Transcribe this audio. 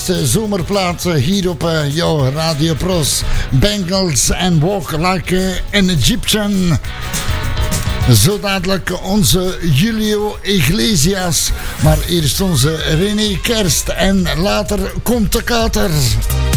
Zomerplaat hier op jouw Radio Pros. Bengals and Walk Like an Egyptian. Zo dadelijk onze Julio Iglesias. Maar eerst onze René Kerst. En later komt de kater.